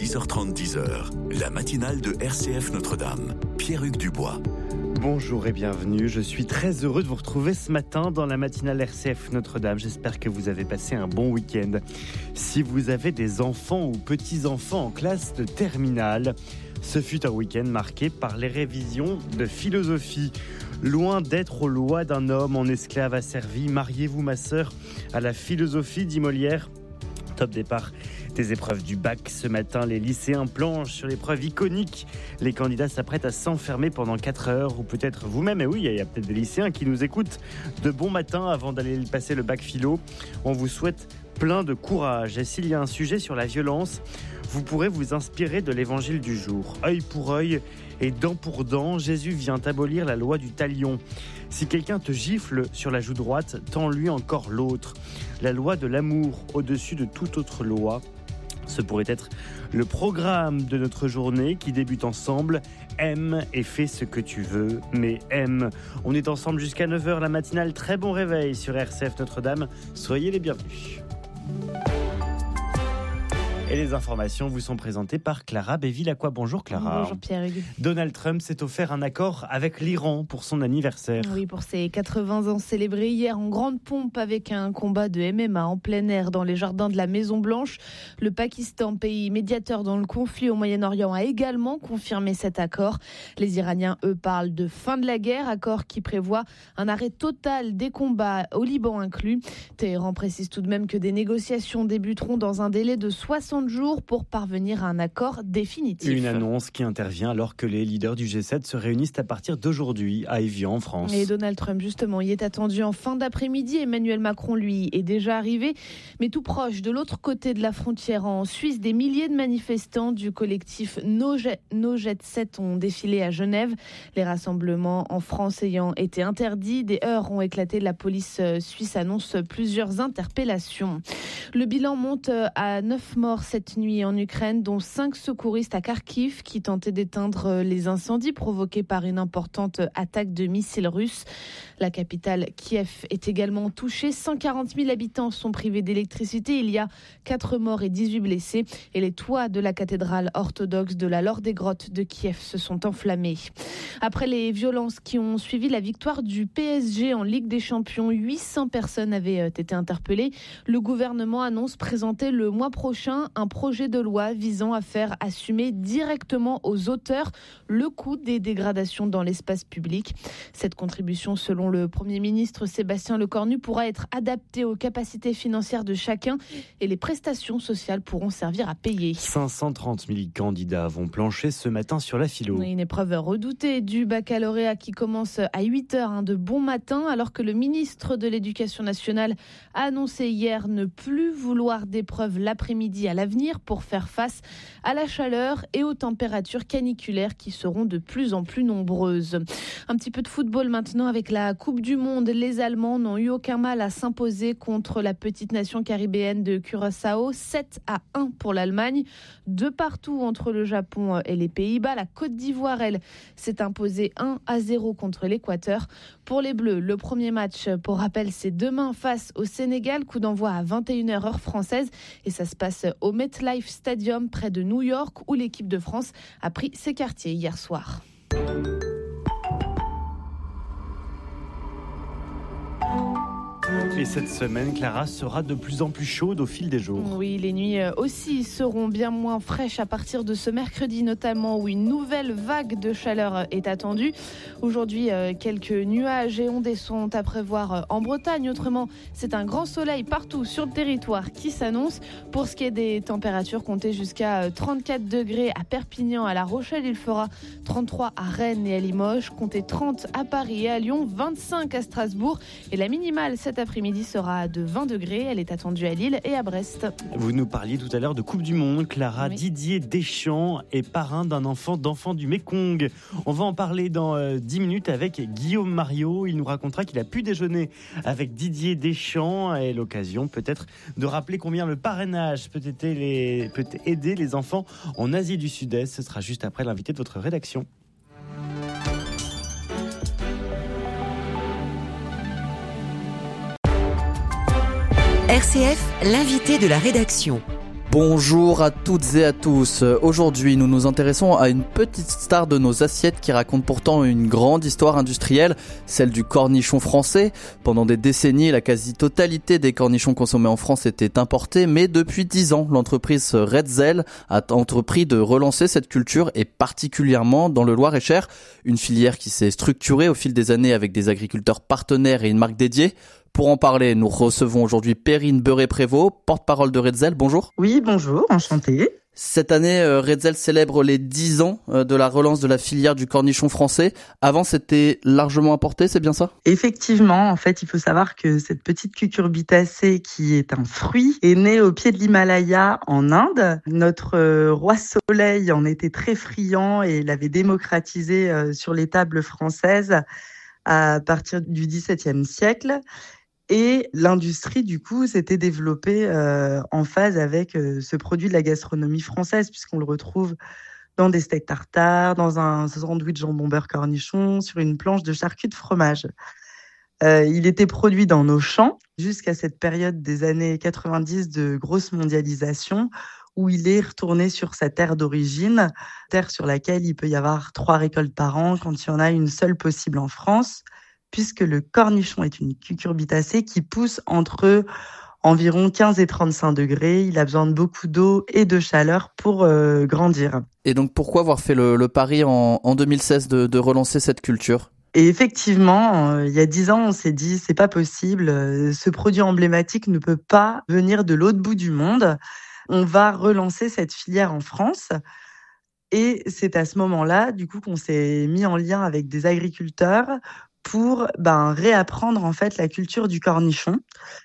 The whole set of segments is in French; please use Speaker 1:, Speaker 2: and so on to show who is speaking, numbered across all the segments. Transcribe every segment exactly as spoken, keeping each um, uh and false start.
Speaker 1: six heures trente, dix heures, la matinale de R C F Notre-Dame. Pierre-Hugues Dubois.
Speaker 2: Bonjour et bienvenue, je suis très heureux de vous retrouver ce matin dans la matinale R C F Notre-Dame. J'espère que vous avez passé un bon week-end. Si vous avez des enfants ou petits-enfants en classe de terminale, ce fut un week-end marqué par les révisions de philosophie. Loin d'être aux lois d'un homme en esclave asservi, mariez-vous ma sœur à la philosophie, dit Molière. Top départ des épreuves du bac. Ce matin, les lycéens planchent sur l'épreuve iconique. Les candidats s'apprêtent à s'enfermer pendant quatre heures, ou peut-être vous-même. Et oui, il y a peut-être des lycéens qui nous écoutent de bon matin avant d'aller passer le bac philo. On vous souhaite plein de courage. Et s'il y a un sujet sur la violence, vous pourrez vous inspirer de l'évangile du jour. Œil pour œil et dent pour dent, Jésus vient abolir la loi du talion. Si quelqu'un te gifle sur la joue droite, tends-lui encore l'autre. La loi de l'amour au-dessus de toute autre loi. Ce pourrait être le programme de notre journée qui débute ensemble. Aime et fais ce que tu veux, mais aime. On est ensemble jusqu'à neuf heures, la matinale. Très bon réveil sur R C F Notre-Dame. Soyez les bienvenus. Et les informations vous sont présentées par Clara Béville-Lacroix. Bonjour Clara.
Speaker 3: Bonjour Pierre-Hugues.
Speaker 2: Donald Trump s'est offert un accord avec l'Iran pour son anniversaire.
Speaker 3: Oui, pour ses quatre-vingts ans célébrés hier en grande pompe avec un combat de M M A en plein air dans les jardins de la Maison Blanche. Le Pakistan, pays médiateur dans le conflit au Moyen-Orient, a également confirmé cet accord. Les Iraniens, eux, parlent de fin de la guerre, accord qui prévoit un arrêt total des combats au Liban inclus. Téhéran précise tout de même que des négociations débuteront dans un délai de soixante jours pour parvenir à un accord définitif.
Speaker 2: Une annonce qui intervient alors que les leaders du G sept se réunissent à partir d'aujourd'hui à Évian en France.
Speaker 3: Et Donald Trump justement y est attendu en fin d'après-midi. Emmanuel Macron lui est déjà arrivé, mais tout proche de l'autre côté de la frontière en Suisse, des milliers de manifestants du collectif No Jet Set ont défilé à Genève. Les rassemblements en France ayant été interdits, des heurts ont éclaté. La police suisse annonce plusieurs interpellations. Le bilan monte à neuf morts cette nuit en Ukraine, dont cinq secouristes à Kharkiv qui tentaient d'éteindre les incendies provoqués par une importante attaque de missiles russes. La capitale Kiev est également touchée. cent quarante mille habitants sont privés d'électricité. Il y a quatre morts et dix-huit blessés. Et les toits de la cathédrale orthodoxe de la Laure des Grottes de Kiev se sont enflammés. Après les violences qui ont suivi la victoire du P S G en Ligue des Champions, huit cents personnes avaient été interpellées. Le gouvernement annonce présenter le mois prochain un projet de loi visant à faire assumer directement aux auteurs le coût des dégradations dans l'espace public. Cette contribution, selon le Premier ministre Sébastien Lecornu, pourra être adaptée aux capacités financières de chacun et les prestations sociales pourront servir à payer.
Speaker 2: cinq cent trente mille candidats vont plancher ce matin sur la philo.
Speaker 3: Une épreuve redoutée du baccalauréat qui commence à huit heures, hein, de bon matin, alors que le ministre de l'Éducation nationale a annoncé hier ne plus vouloir d'épreuves l'après-midi à l'avenir pour faire face à la chaleur et aux températures caniculaires qui seront de plus en plus nombreuses. Un petit peu de football maintenant avec la Coupe du Monde. Les Allemands n'ont eu aucun mal à s'imposer contre la petite nation caribéenne de Curaçao. sept à un pour l'Allemagne. De partout entre le Japon et les Pays-Bas. La Côte d'Ivoire, elle, s'est imposée un à zéro contre l'Équateur. Pour les Bleus, le premier match, pour rappel, c'est demain face au Sénégal. Coup d'envoi à vingt et une heures heure française. Et ça se passe au MetLife Stadium près de New York où l'équipe de France a pris ses quartiers hier soir.
Speaker 2: Et cette semaine, Clara, sera de plus en plus chaude au fil des jours.
Speaker 3: Oui, les nuits aussi seront bien moins fraîches à partir de ce mercredi notamment, où une nouvelle vague de chaleur est attendue. Aujourd'hui, quelques nuages et ondées sont à prévoir en Bretagne. Autrement, c'est un grand soleil partout sur le territoire qui s'annonce. Pour ce qui est des températures, comptez jusqu'à trente-quatre degrés à Perpignan, à La Rochelle. Il fera trente-trois à Rennes et à Limoges. Comptez trente à Paris et à Lyon, vingt-cinq à Strasbourg. Et la minimale cet après-midi sera de vingt degrés. Elle est attendue à Lille et à Brest.
Speaker 2: Vous nous parliez tout à l'heure de Coupe du Monde. Clara, oui. Didier Deschamps est parrain d'un enfant d'enfant du Mékong. On va en parler dans euh, dix minutes avec Guillaume Mariot. Il nous racontera qu'il a pu déjeuner avec Didier Deschamps et l'occasion peut-être de rappeler combien le parrainage peut aider les, peut aider les enfants en Asie du Sud-Est. Ce sera juste après l'invité de votre rédaction.
Speaker 4: R C F, l'invité de la rédaction. Bonjour à toutes et à tous. Aujourd'hui, nous nous intéressons à une petite star de nos assiettes qui raconte pourtant une grande histoire industrielle, celle du cornichon français. Pendant des décennies, la quasi-totalité des cornichons consommés en France était importée, mais depuis dix ans, l'entreprise Redzel a entrepris de relancer cette culture et particulièrement dans le Loir-et-Cher, une filière qui s'est structurée au fil des années avec des agriculteurs partenaires et une marque dédiée. Pour en parler, nous recevons aujourd'hui Perrine Beuret-Prévost, porte-parole de Redzel. Bonjour.
Speaker 5: Oui, bonjour, enchantée.
Speaker 4: Cette année, euh, Redzel célèbre les dix ans euh, de la relance de la filière du cornichon français. Avant, c'était largement importé, c'est bien ça ?
Speaker 5: Effectivement, en fait, il faut savoir que cette petite cucurbitacée, qui est un fruit, est née au pied de l'Himalaya en Inde. Notre euh, roi Soleil en était très friand et l'avait démocratisé euh, sur les tables françaises à partir du dix-septième siècle. Et l'industrie, du coup, s'était développée euh, en phase avec euh, ce produit de la gastronomie française, puisqu'on le retrouve dans des steaks tartares, dans un sandwich jambon beurre cornichon, sur une planche de charcuterie de fromage. Euh, il était produit dans nos champs jusqu'à cette période des années quatre-vingt-dix de grosse mondialisation, où il est retourné sur sa terre d'origine, terre sur laquelle il peut y avoir trois récoltes par an quand il y en a une seule possible en France, puisque le cornichon est une cucurbitacée qui pousse entre environ quinze et trente-cinq degrés. Il a besoin de beaucoup d'eau et de chaleur pour euh, grandir.
Speaker 4: Et donc pourquoi avoir fait le, le pari en, en deux mille seize de, de relancer cette culture ?
Speaker 5: Et effectivement, euh, il y a dix ans, on s'est dit, c'est pas possible, euh, ce produit emblématique ne peut pas venir de l'autre bout du monde. On va relancer cette filière en France. Et c'est à ce moment-là, du coup, qu'on s'est mis en lien avec des agriculteurs pour ben, réapprendre en fait la culture du cornichon.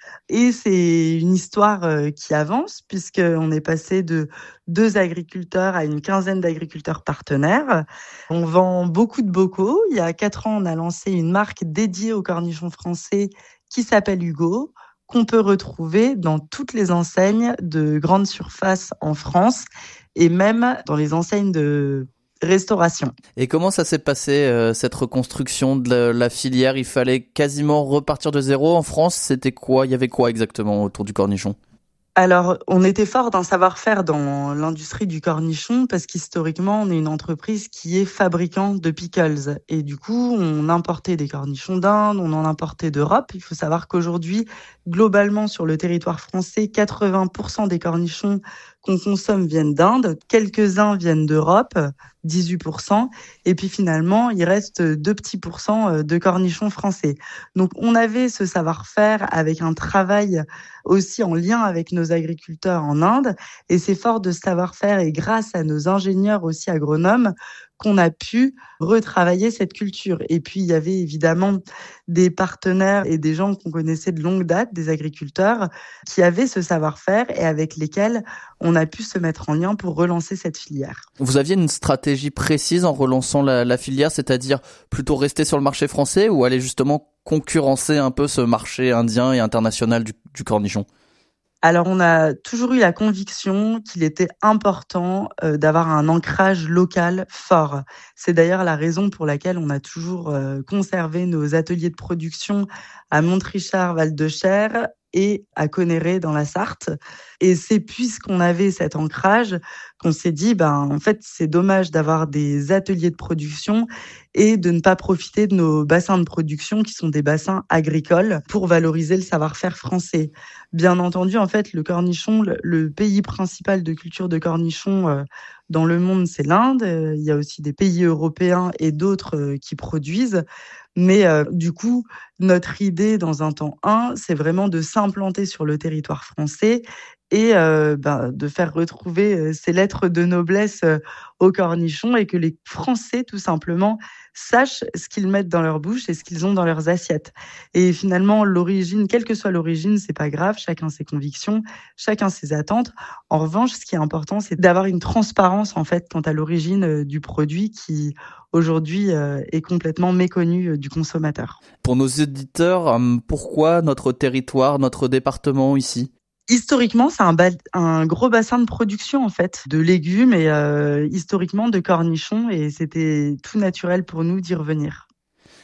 Speaker 5: Et c'est une histoire euh, qui avance, puisqu'on est passé de deux agriculteurs à une quinzaine d'agriculteurs partenaires. On vend beaucoup de bocaux. Il y a quatre ans, on a lancé une marque dédiée au cornichon français qui s'appelle Hugo, qu'on peut retrouver dans toutes les enseignes de grandes surfaces en France et même dans les enseignes de restauration.
Speaker 4: Et comment ça s'est passé, euh, cette reconstruction de la, la filière ? Il fallait quasiment repartir de zéro en France. C'était quoi ? Il y avait quoi exactement autour du cornichon ?
Speaker 5: Alors, on était fort d'un savoir-faire dans l'industrie du cornichon parce qu'historiquement, on est une entreprise qui est fabricant de pickles. Et du coup, on importait des cornichons d'Inde, on en importait d'Europe. Il faut savoir qu'aujourd'hui, globalement, sur le territoire français, quatre-vingts pour cent des cornichons qu'on consomme viennent d'Inde. Quelques-uns viennent d'Europe, dix-huit pour cent. Et puis finalement, il reste deux petits pourcents de cornichons français. Donc, on avait ce savoir-faire avec un travail aussi en lien avec nos agriculteurs en Inde. Et c'est fort de ce savoir-faire et grâce à nos ingénieurs aussi agronomes qu'on a pu retravailler cette culture. Et puis, il y avait évidemment des partenaires et des gens qu'on connaissait de longue date, des agriculteurs, qui avaient ce savoir-faire et avec lesquels on a pu se mettre en lien pour relancer cette filière.
Speaker 4: Vous aviez une stratégie précise en relançant la, la filière, c'est-à-dire plutôt rester sur le marché français ou aller justement concurrencer un peu ce marché indien et international du, du cornichon ?
Speaker 5: Alors, on a toujours eu la conviction qu'il était important euh, d'avoir un ancrage local fort. C'est d'ailleurs la raison pour laquelle on a toujours euh, conservé nos ateliers de production à Montrichard, Val-de-Cher et à Conneré dans la Sarthe. Et c'est puisqu'on avait cet ancrage qu'on s'est dit, ben, en fait, c'est dommage d'avoir des ateliers de production et de ne pas profiter de nos bassins de production qui sont des bassins agricoles pour valoriser le savoir-faire français. Bien entendu, en fait, le cornichon, le, le pays principal de culture de cornichon euh, dans le monde, c'est l'Inde. Euh, il y a aussi des pays européens et d'autres euh, qui produisent. Mais euh, du coup, notre idée dans un temps un, c'est vraiment de s'implanter sur le territoire français et euh, ben, de faire retrouver euh, ces lettres de noblesse euh, aux cornichons et que les Français, tout simplement, sachent ce qu'ils mettent dans leur bouche et ce qu'ils ont dans leurs assiettes. Et finalement, l'origine, quelle que soit l'origine, c'est pas grave, chacun ses convictions, chacun ses attentes. En revanche, ce qui est important, c'est d'avoir une transparence, en fait, quant à l'origine euh, du produit qui, aujourd'hui, euh, est complètement méconnue euh, du consommateur.
Speaker 4: Pour nos éditeurs, euh, pourquoi notre territoire, notre département ici ?
Speaker 5: Historiquement, c'est un, ba- un gros bassin de production en fait, de légumes et euh, historiquement de cornichons, et c'était tout naturel pour nous d'y revenir.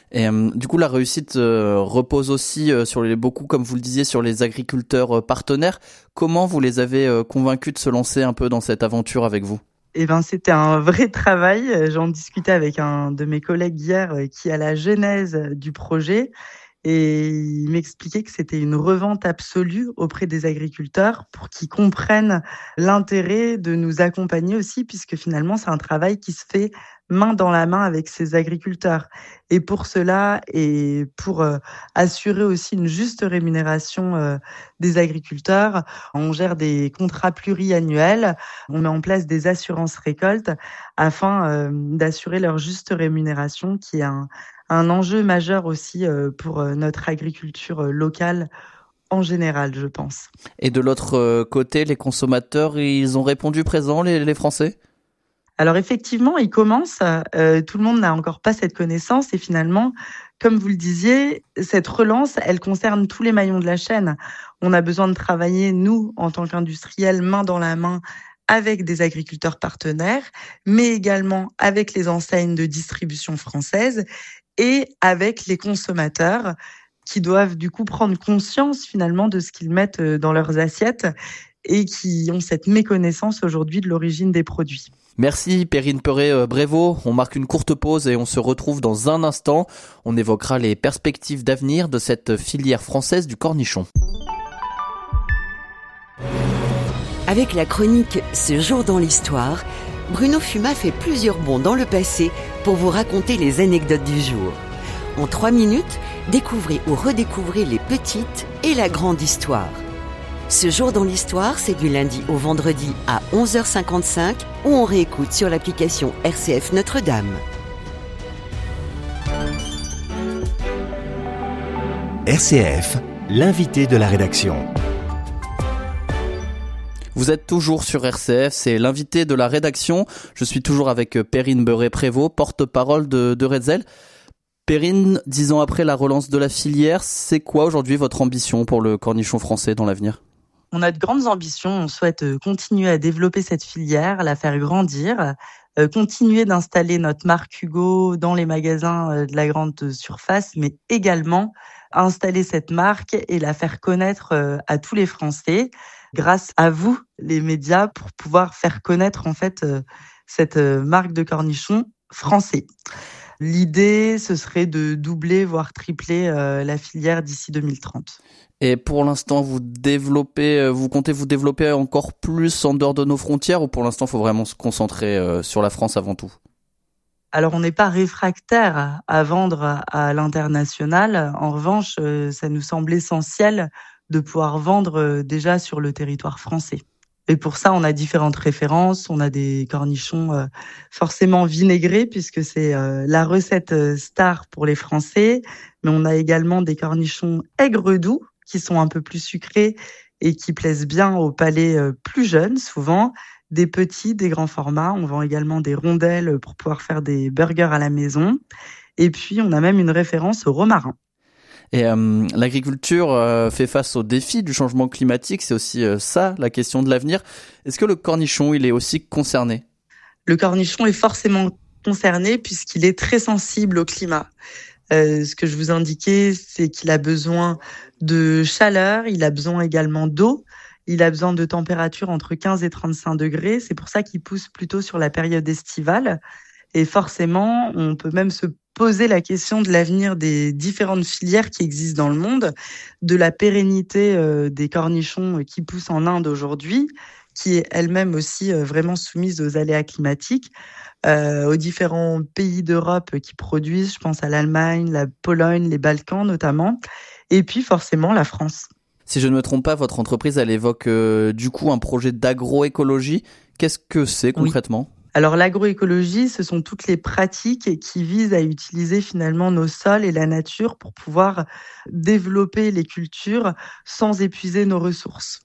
Speaker 4: Et euh, du coup, la réussite euh, repose aussi euh, sur les, beaucoup, comme vous le disiez, sur les agriculteurs euh, partenaires. Comment vous les avez euh, convaincus de se lancer un peu dans cette aventure avec vous ?
Speaker 5: Eh ben, c'était un vrai travail. J'en discutais avec un de mes collègues hier qui est à la genèse du projet. Et il m'expliquait que c'était une revente absolue auprès des agriculteurs pour qu'ils comprennent l'intérêt de nous accompagner aussi, puisque finalement, c'est un travail qui se fait main dans la main avec ces agriculteurs. Et pour cela, et pour euh, assurer aussi une juste rémunération euh, des agriculteurs, on gère des contrats pluriannuels, on met en place des assurances récoltes afin euh, d'assurer leur juste rémunération, qui est un, un enjeu majeur aussi euh, pour euh, notre agriculture euh, locale en général, je pense.
Speaker 4: Et de l'autre côté, les consommateurs, ils ont répondu présent, les, les Français ?
Speaker 5: Alors effectivement, il commence, euh, tout le monde n'a encore pas cette connaissance et finalement, comme vous le disiez, cette relance, elle concerne tous les maillons de la chaîne. On a besoin de travailler, nous, en tant qu'industriels, main dans la main avec des agriculteurs partenaires, mais également avec les enseignes de distribution françaises et avec les consommateurs qui doivent du coup prendre conscience finalement de ce qu'ils mettent dans leurs assiettes et qui ont cette méconnaissance aujourd'hui de l'origine des produits.
Speaker 4: Merci Perrine Perret-Brévot. On marque une courte pause et on se retrouve dans un instant. On évoquera les perspectives d'avenir de cette filière française du cornichon.
Speaker 6: Avec la chronique Ce jour dans l'histoire, Bruno Fuma fait plusieurs bonds dans le passé pour vous raconter les anecdotes du jour. En trois minutes, découvrez ou redécouvrez les petites et la grande histoire. Ce jour dans l'histoire, c'est du lundi au vendredi à onze heures cinquante-cinq ou on réécoute sur l'application R C F Notre-Dame.
Speaker 7: R C F, l'invité de la rédaction.
Speaker 4: Vous êtes toujours sur R C F, c'est l'invité de la rédaction. Je suis toujours avec Perrine Perret-Brévot, porte-parole de, de Redzel. Perrine, dix ans après la relance de la filière, c'est quoi aujourd'hui votre ambition pour le cornichon français dans l'avenir ?
Speaker 5: On a de grandes ambitions, on souhaite continuer à développer cette filière, la faire grandir, euh, continuer d'installer notre marque Hugo dans les magasins de la grande surface, mais également installer cette marque et la faire connaître euh, à tous les Français, grâce à vous, les médias, pour pouvoir faire connaître en fait euh, cette euh, marque de cornichon français. L'idée, ce serait de doubler, voire tripler euh, la filière d'ici deux mille trente.
Speaker 4: Et pour l'instant, vous développez, vous comptez vous développer encore plus en dehors de nos frontières ou pour l'instant, il faut vraiment se concentrer euh, sur la France avant tout ?
Speaker 5: Alors, on n'est pas réfractaire à vendre à l'international. En revanche, euh, ça nous semble essentiel de pouvoir vendre euh, déjà sur le territoire français. Et pour ça, on a différentes références. On a des cornichons euh, forcément vinaigrés puisque c'est euh, la recette euh, star pour les Français. Mais on a également des cornichons aigre doux qui sont un peu plus sucrés et qui plaisent bien au palais euh, plus jeune souvent. Des petits, des grands formats. On vend également des rondelles pour pouvoir faire des burgers à la maison. Et puis, on a même une référence au romarin.
Speaker 4: Et euh, l'agriculture euh, fait face aux défis du changement climatique, c'est aussi euh, ça la question de l'avenir. Est-ce que le cornichon, il est aussi concerné ?
Speaker 5: Le cornichon est forcément concerné puisqu'il est très sensible au climat. Euh, ce que je vous indiquais, c'est qu'il a besoin de chaleur, il a besoin également d'eau, il a besoin de température entre quinze et trente-cinq degrés. C'est pour ça qu'il pousse plutôt sur la période estivale. Et forcément, on peut même se poser la question de l'avenir des différentes filières qui existent dans le monde, de la pérennité euh, des cornichons qui poussent en Inde aujourd'hui, qui est elle-même aussi euh, vraiment soumise aux aléas climatiques, euh, aux différents pays d'Europe qui produisent, je pense à l'Allemagne, la Pologne, les Balkans notamment, et puis forcément la France.
Speaker 4: Si je ne me trompe pas, votre entreprise, elle évoque euh, du coup un projet d'agroécologie. Qu'est-ce que c'est concrètement ?
Speaker 5: Oui. Alors l'agroécologie, ce sont toutes les pratiques qui visent à utiliser finalement nos sols et la nature pour pouvoir développer les cultures sans épuiser nos ressources.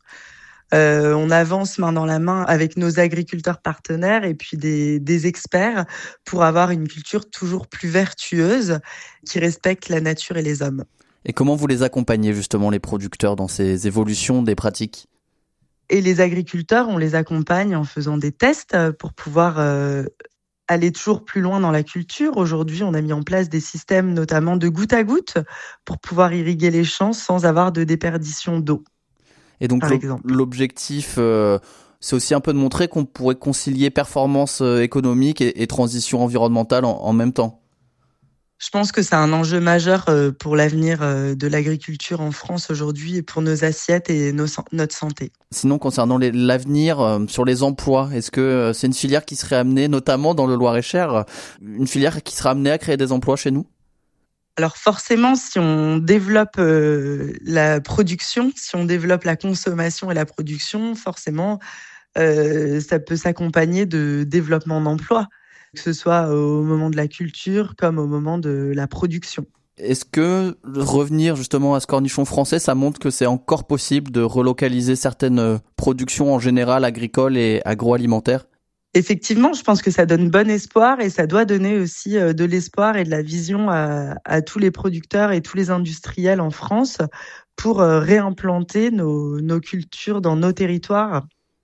Speaker 5: Euh, on avance main dans la main avec nos agriculteurs partenaires et puis des, des experts pour avoir une culture toujours plus vertueuse qui respecte la nature et les hommes.
Speaker 4: Et comment vous les accompagnez justement les producteurs dans ces évolutions des pratiques ?
Speaker 5: Et les agriculteurs, on les accompagne en faisant des tests pour pouvoir euh, aller toujours plus loin dans la culture. Aujourd'hui, on a mis en place des systèmes notamment de goutte à goutte pour pouvoir irriguer les champs sans avoir de déperdition d'eau.
Speaker 4: Et donc l'objectif, euh, c'est aussi un peu de montrer qu'on pourrait concilier performance économique et, et transition environnementale en, en même temps.
Speaker 5: Je pense que c'est un enjeu majeur pour l'avenir de l'agriculture en France aujourd'hui et pour nos assiettes et nos, notre santé.
Speaker 4: Sinon, concernant les, l'avenir, euh, sur les emplois, est-ce que euh, c'est une filière qui serait amenée, notamment dans le Loir-et-Cher, une filière qui serait amenée à créer des emplois chez nous ?
Speaker 5: Alors forcément, si on développe euh, la production, si on développe la consommation et la production, forcément, euh, ça peut s'accompagner de développement d'emplois, que ce soit au moment de la culture comme au moment de la production.
Speaker 4: Est-ce que revenir justement à ce cornichon français, ça montre que c'est encore possible de relocaliser certaines productions en général agricoles et agroalimentaires ?
Speaker 5: Effectivement, je pense que ça donne bon espoir et ça doit donner aussi de l'espoir et de la vision à, à tous les producteurs et tous les industriels en France pour réimplanter nos, nos cultures dans nos territoires.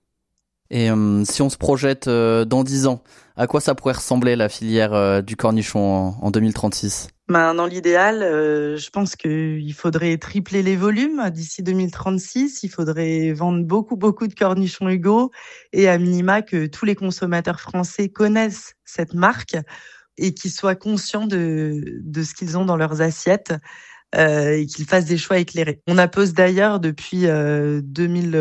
Speaker 4: Et euh, si on se projette euh, dans dix ans, à quoi ça pourrait ressembler la filière euh, du cornichon en, en deux mille trente-six ?
Speaker 5: Ben, dans l'idéal, euh, je pense qu'il faudrait tripler les volumes d'ici deux mille trente-six. Il faudrait vendre beaucoup, beaucoup de cornichons Hugo et à minima que tous les consommateurs français connaissent cette marque et qu'ils soient conscients de, de ce qu'ils ont dans leurs assiettes. Euh, et qu'ils fassent des choix éclairés. On appose d'ailleurs depuis euh, deux mille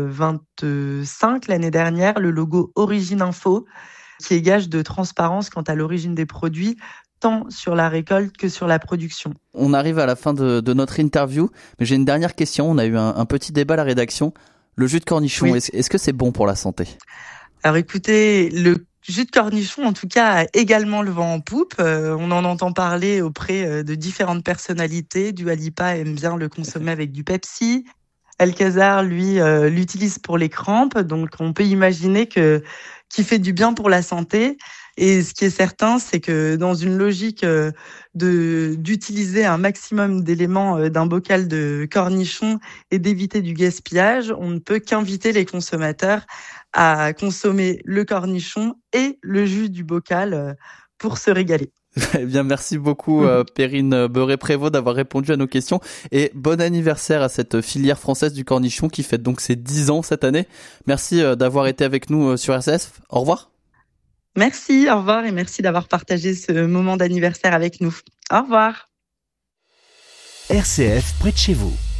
Speaker 5: vingt-cinq, l'année dernière, le logo Origine Info, qui est gage de transparence quant à l'origine des produits, tant sur la récolte que sur la production.
Speaker 4: On arrive à la fin de, de notre interview, mais j'ai une dernière question. On a eu un, un petit débat à la rédaction. Le jus de cornichon, oui. est-ce, est-ce que c'est bon pour la santé ?
Speaker 5: Alors écoutez, le jus de cornichon, en tout cas, a également le vent en poupe. Euh, on en entend parler auprès de différentes personnalités. Dua Lipa aime bien le consommer avec du Pepsi. Alcazar, lui, euh, l'utilise pour les crampes. Donc, on peut imaginer que qu'il fait du bien pour la santé. Et ce qui est certain, c'est que dans une logique de d'utiliser un maximum d'éléments d'un bocal de cornichons et d'éviter du gaspillage, on ne peut qu'inviter les consommateurs à consommer le cornichon et le jus du bocal pour se régaler.
Speaker 4: Eh bien, merci beaucoup euh, Perrine Beuret-Prévost d'avoir répondu à nos questions et bon anniversaire à cette filière française du cornichon qui fête donc ses dix ans cette année. Merci euh, d'avoir été avec nous euh, sur R C F. Au revoir.
Speaker 5: Merci, au revoir et merci d'avoir partagé ce moment d'anniversaire avec nous. Au revoir.
Speaker 7: R C F près de chez vous.